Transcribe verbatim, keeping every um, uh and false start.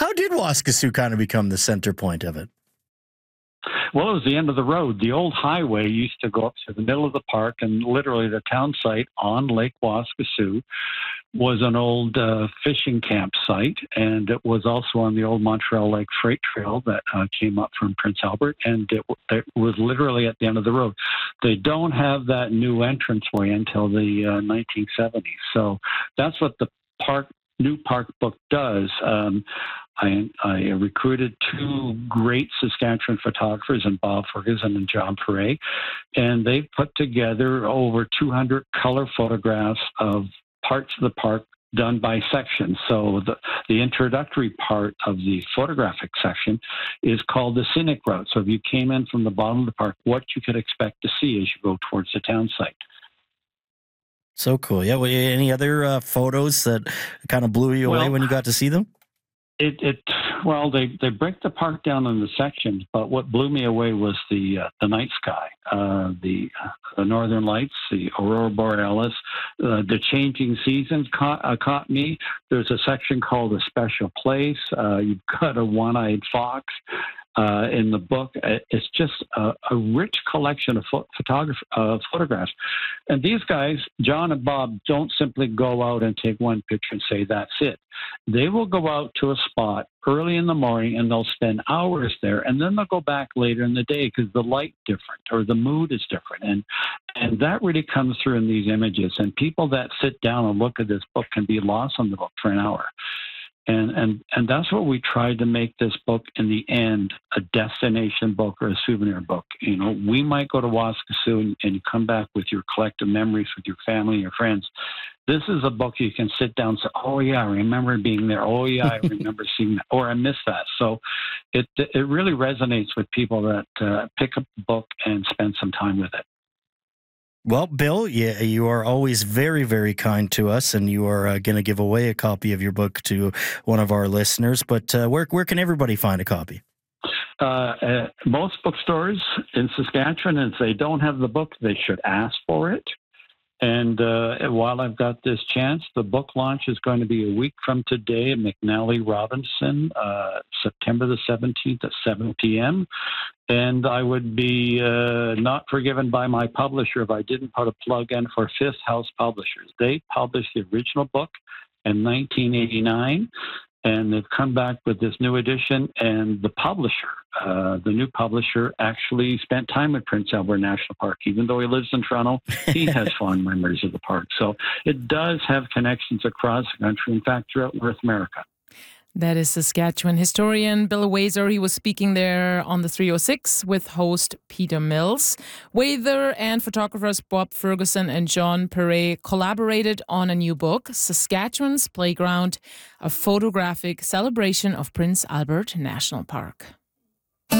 How did Waskesiu kind of become the center point of it? Well, it was the end of the road. The old highway used to go up to the middle of the park, and literally the town site on Lake Waskesiu was an old uh, fishing campsite, and it was also on the old Montreal Lake Freight Trail that uh, came up from Prince Albert, and it, it was literally at the end of the road. They don't have that new entranceway until the uh, nineteen seventies, so that's what the park new park book does. Um, I, I recruited two great Saskatchewan photographers, and Bob Ferguson and John Perret, and they put together over two hundred color photographs of parts of the park done by section. So the, the introductory part of the photographic section is called the scenic route. So if you came in from the bottom of the park, what you could expect to see as you go towards the town site. So cool. Yeah. Well, any other uh, photos that kind of blew you away well, when you got to see them? It, it well, they, they break the park down into sections, but what blew me away was the uh, the night sky, uh, the uh, the northern lights, the aurora borealis, uh, the changing seasons caught uh, caught me. There's a section called a special place. Uh, you've got a one-eyed fox. Uh, in the book, it's just a, a rich collection of pho- photograph- uh, photographs. And these guys, John and Bob, don't simply go out and take one picture and say, that's it. They will go out to a spot early in the morning and they'll spend hours there, and then they'll go back later in the day because the light's different or the mood is different. And, and that really comes through in these images. And people that sit down and look at this book can be lost on the book for an hour. And, and and that's what we tried to make this book in the end, a destination book or a souvenir book. You know, we might go to Waskesiu and, and you come back with your collective memories with your family and your friends. This is a book you can sit down and say, oh, yeah, I remember being there. Oh, yeah, I remember seeing that. Or I missed that. So it, it really resonates with people that uh, pick up the book and spend some time with it. Well, Bill, you, you are always very, very kind to us, and you are uh, going to give away a copy of your book to one of our listeners. But uh, where where can everybody find a copy? Uh, uh, most bookstores in Saskatchewan, and if they don't have the book, they should ask for it. And uh, while I've got this chance, the book launch is going to be a week from today at McNally Robinson, uh, September the seventeenth at seven p.m. And I would be uh, not forgiven by my publisher if I didn't put a plug in for Fifth House Publishers. They published the original book in nineteen eighty-nine, and they've come back with this new edition. And the publisher, uh, the new publisher, actually spent time at Prince Albert National Park. Even though he lives in Toronto, he has fond memories of the park. So it does have connections across the country, in fact, throughout North America. That is Saskatchewan historian Bill Wazer. He was speaking there on the three oh six with host Peter Mills. Wazer and photographers Bob Ferguson and John Perret collaborated on a new book, Saskatchewan's Playground, a photographic celebration of Prince Albert National Park.